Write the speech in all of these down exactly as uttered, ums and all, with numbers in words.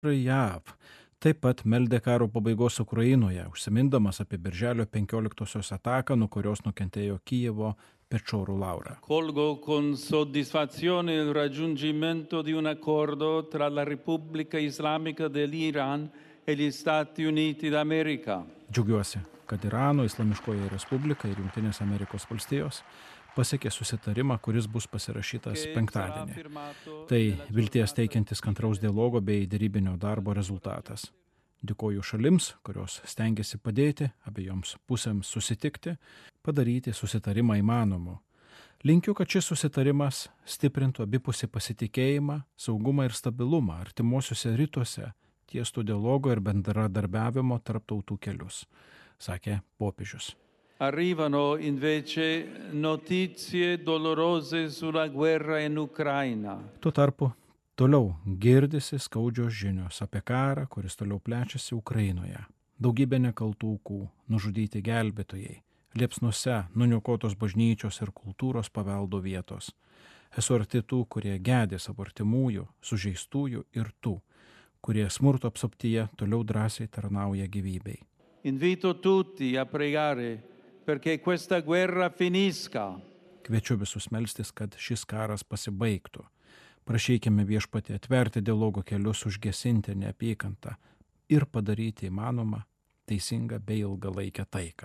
jav taip pat meldė karo pabaigos Ukrainoje, užsimindamas apie birželio penkioliktosios ataką, nuo kurios nukentėjo Kijevo Pečorų Laura. Colgo con soddisfazione il raggiungimento di un accordo tra la Repubblica Islamica dell'Iran e gli Stati Uniti d'America. Džiaugiuosi, kad Irano Islamiškoji Respublika ir Jungtinės Amerikos valstijos pasiekė susitarimą, kuris bus pasirašytas penktadienį. Tai vilties teikiantis kantraus dialogo bei derybinio darbo rezultatas. Dėkoju šalims, kurios stengiasi padėti abiejoms pusėms susitikti, padaryti susitarimą įmanomu. Linkiu, kad šis susitarimas stiprintų abipusį pasitikėjimą, saugumą ir stabilumą artimuosiuose rytuose, tiestų dialogo ir bendradarbiavimo tarp tautų kelius, sakė popiežius. Arrivano invece notizie dolorose sulla guerra in Ucraina. Tuo tarpu toliau girdisi skaudžios žinios apie karą, kuris toliau plečiasi Ukrainoje. Daugybė nekaltų aukų, nužudyti gelbėtojai, liepsnuose nuniokotos bažnyčios ir kultūros paveldo vietos. Esu arti tų, kurie gedi savo artimųjų, sužeistųjų ir tų, kurie smurto apsuptyje toliau drąsiai tarnauja gyvybei. Invito tutti a pregare perché questa guerra finisca. Kviečiu visus melstis, kad šis karas pasibaigtų. Prašykime viešpatį atverti dialogo kelius, užgesinti neapykantą ir padaryti įmanomą teisingą bei ilgalaikę taiką.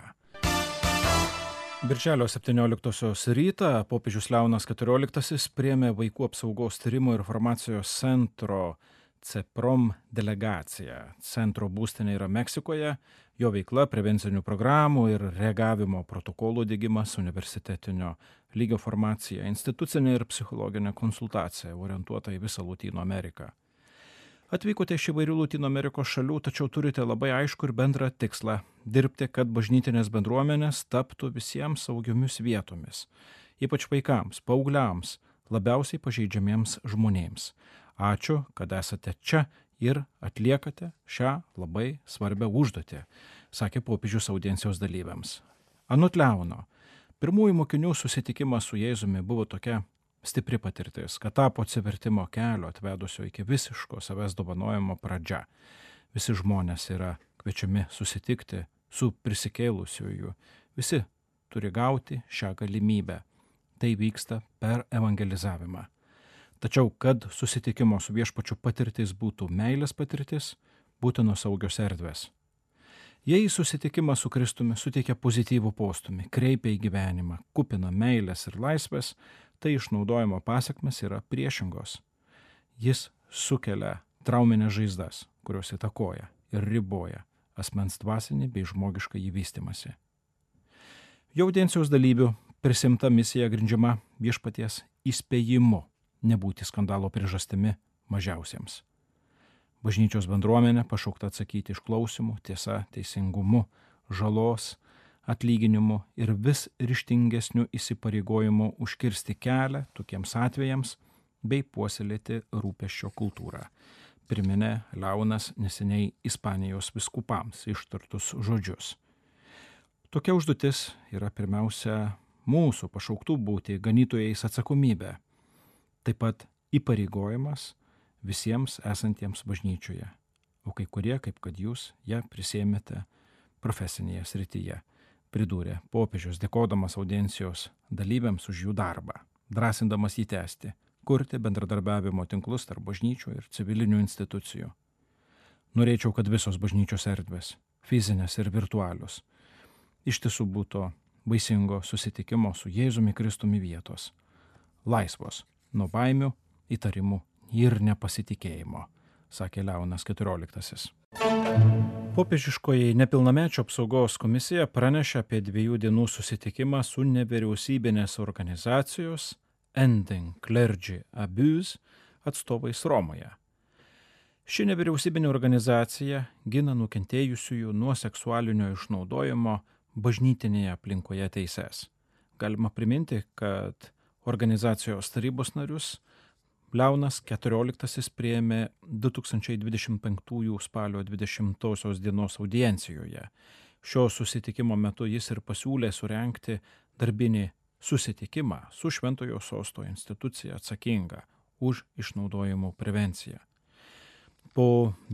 Birželio septynioliktosios rytą popiežius Leonas keturioliktasis priėmė Vaikų apsaugos tyrimų ir informacijos centro CEPROM delegaciją. Centro būstinė yra Meksikoje, jo veikla, prevencinių programų ir reagavimo protokolų diegimas, universitetinio lygio formacija, institucinė ir psichologinė konsultacija orientuota į visą Lotynų Ameriką. Atvykote iš įvairių Lotynų Amerikos šalių, tačiau turite labai aišku ir bendrą tikslą – dirbti, kad bažnytinės bendruomenės taptų visiems saugiomis vietomis, ypač vaikams, paaugliams, labiausiai pažeidžiamiems žmonėms. Ačiū, kad esate čia ir atliekate šią labai svarbią užduotį, sakė popiežius audiencijos dalyviams. Anot Leono, pirmųjų mokinių susitikimas su Jėzumi buvo tokia stipri patirtis, kad tapo atsivertimo kelio atvedusio iki visiško savęs dovanojimo pradžia. Visi žmonės yra kviečiami susitikti su prisikėlusiuoju. Visi turi gauti šią galimybę. Tai vyksta per evangelizavimą. Tačiau, kad susitikimo su viešpačiu patirtis būtų meilės patirtis, būtinos saugios erdvės. Jei susitikimas su Kristumi suteikia pozityvų postumį, kreipia į gyvenimą, kupina meilės ir laisvės, tai išnaudojimo pasekmes yra priešingos. Jis sukelia trauminės žaizdas, kurios įtakoja ir riboja asmens dvasinį bei žmogišką įvystymąsi. Jo audiencijos dalyvių prisimta misija grindžiama viešpaties įspėjimu nebūti skandalo priežastimi mažiausiems. Bažnyčios bendruomenė pašaukta atsakyti išklausimu, tiesa, teisingumu, žalos, atlyginimu ir vis ryžtingesniu įsipareigojimu užkirsti kelią tokiems atvejams bei puoselėti rūpesčio kultūrą. Priminė Leonas neseniai Ispanijos vyskupams ištartus žodžius. Tokia užduotis yra pirmiausia mūsų pašauktų būti ganytojais atsakomybė. Taip pat įpareigojimas visiems esantiems bažnyčioje, o kai kurie, kaip kad jūs, ją prisėmėte profesinėje srityje, pridūrė popiežius, dėkodamas audiencijos dalyviams už jų darbą, drąsindamas jį tęsti, kurti bendradarbiavimo tinklus tarp bažnyčių ir civilinių institucijų. Norėčiau, kad visos bažnyčios erdvės, fizinės ir virtualios, iš tiesų būtų vaisingo susitikimo su Jėzumi Kristumi vietos, laisvos nuo baimių, įtarimų ir nepasitikėjimo, sakė Leonas keturioliktasis. Popiežiškoji nepilnamečio apsaugos komisija pranešė apie dviejų dienų susitikimą su nevyriausybinės organizacijos Ending Clergy Abuse atstovais Romoje. Ši nevyriausybinė organizacija gina nukentėjusiųjų nuo seksualinio išnaudojimo bažnytinėje aplinkoje teises. Galima priminti, kad organizacijos tarybos narius Leonas keturioliktasis priėmė du tūkstančiai dvidešimt penktųjų spalio dvidešimtosios dienos audiencijoje. Šio susitikimo metu jis ir pasiūlė surengti darbinį susitikimą su Šventojo Sosto institucija atsakinga už išnaudojimų prevenciją. po